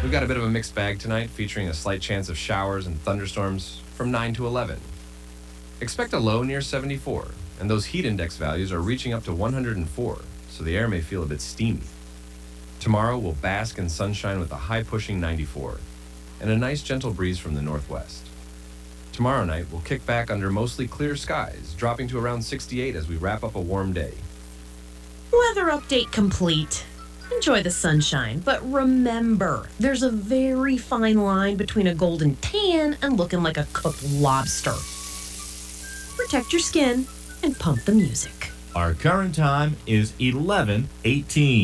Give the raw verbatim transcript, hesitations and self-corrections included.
We've got a bit of a mixed bag tonight, featuring a slight chance of showers and thunderstorms from nine to eleven. Expect a low near seventy-four, and those heat index values are reaching up to one hundred four, so the air may feel a bit steamy. Tomorrow we'll bask in sunshine with a high-pushing ninety-four, and a nice gentle breeze from the northwest. Tomorrow night we'll kick back under mostly clear skies, dropping to around sixty-eight as we wrap up a warm day. Weather update complete. Enjoy the sunshine, but remember, there's a very fine line between a golden tan and looking like a cooked lobster. Protect your skin and pump the music. Our current time is eleven eighteen.